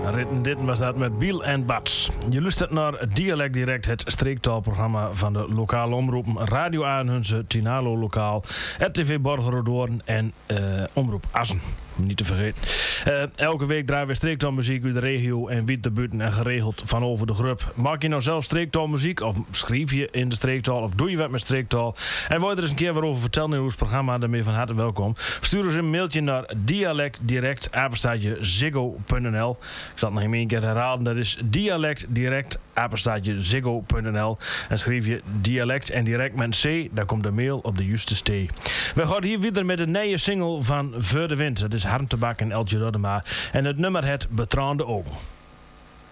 Dit was dat met Biel en Bats. Je luistert naar Dialect Direct, het streektaalprogramma van de lokale omroepen Radio Aanhunze, Tinalo Lokaal, RTV Borgerdoorn en Omroep Assen. Niet te vergeten. Elke week draaien we streektaalmuziek uit de regio en wiet de buiten en geregeld van over de groep. Maak je nou zelf streektaalmuziek of schrijf je in de streektaal of doe je wat met streektaal? En wil je er eens een keer wat over vertellen in ons programma, dan ben je van harte welkom. Stuur ons een mailtje naar dialectdirect@ziggo.nl. Ik zal het nog een keer herhalen, dat is dialectdirect@ziggo.nl. En schrijf je dialect en direct met een C, dan komt de mail op de juiste stee. We gaan hier weer met een nieuwe single van Voor de Wind. Dat is Harm Tabak en Eltje Roddema. En het nummer het Betraande Ogen.